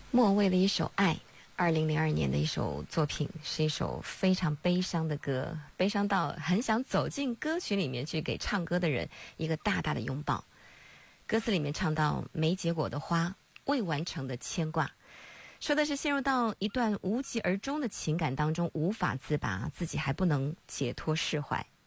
莫为了一首爱，2002年的一首作品，是一首非常悲伤的歌，悲伤到很想走进歌曲里面去给唱歌的人一个大大的拥抱。歌词里面唱到没结果的花，未完成的牵挂，说的是陷入到一段无疾而终的情感当中无法自拔，自己还不能解脱释怀。